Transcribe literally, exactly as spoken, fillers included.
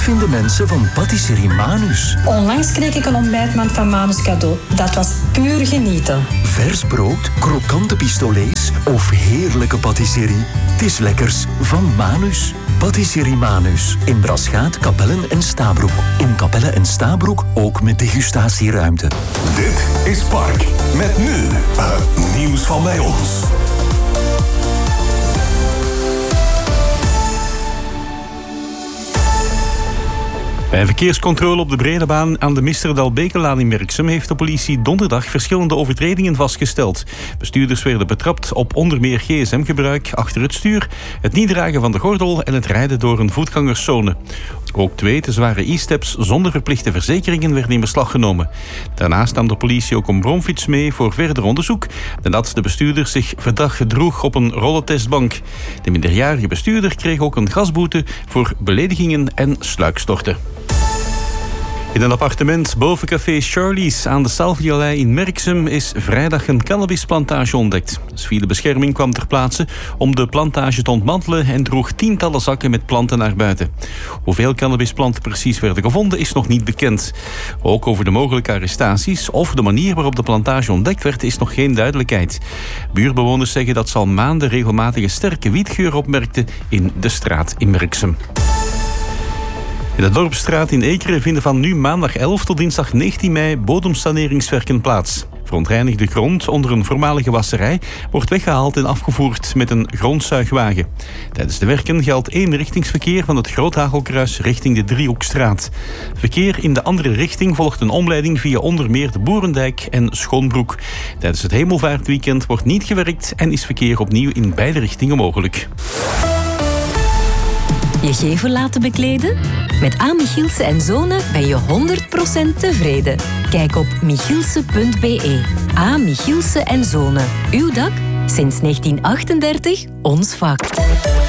vinden mensen van Patisserie Manus. Onlangs kreeg ik een ontbijtmand van Manus cadeau. Dat was puur genieten. Vers brood, krokante pistolets of heerlijke patisserie. Het is lekkers van Manus. Patisserie Manus. In Braschaat, Kapellen en Stabroek. In Kapellen en Stabroek ook met degustatieruimte. Dit is Park. Met nu het nieuws van bij ons. Bij een verkeerscontrole op de Bredebaan aan de Misterdal-Bekelaan in Merksem heeft de politie donderdag verschillende overtredingen vastgesteld. Bestuurders werden betrapt op onder meer gsm-gebruik achter het stuur, het niet dragen van de gordel en het rijden door een voetgangerszone. Ook twee te zware e-steps zonder verplichte verzekeringen werden in beslag genomen. Daarnaast nam de politie ook een bromfiets mee voor verder onderzoek nadat de bestuurder zich verdacht gedroeg op een rollentestbank. De minderjarige bestuurder kreeg ook een gasboete voor beledigingen en sluikstorten. In een appartement boven café Charlie's aan de Salvialei in Merksem is vrijdag een cannabisplantage ontdekt. Civiele bescherming kwam ter plaatse om de plantage te ontmantelen en droeg tientallen zakken met planten naar buiten. Hoeveel cannabisplanten precies werden gevonden is nog niet bekend. Ook over de mogelijke arrestaties of de manier waarop de plantage ontdekt werd is nog geen duidelijkheid. Buurbewoners zeggen dat ze al maanden regelmatig een sterke wietgeur opmerkten in de straat in Merksem. In de Dorpsstraat in Ekeren vinden van nu maandag elf tot dinsdag negentien mei bodemsaneringswerken plaats. Verontreinigde grond onder een voormalige wasserij wordt weggehaald en afgevoerd met een grondzuigwagen. Tijdens de werken geldt eenrichtingsverkeer van het Groothagelkruis richting de Driehoekstraat. Verkeer in de andere richting volgt een omleiding via onder meer de Boerendijk en Schoonbroek. Tijdens het Hemelvaartweekend wordt niet gewerkt en is verkeer opnieuw in beide richtingen mogelijk. Je gevel laten bekleden? Met A. Michielsen en Zonen ben je honderd procent tevreden. Kijk op michielsen punt be. A. Michielsen en Zonen. Uw dak? Sinds negentien achtendertig ons vak.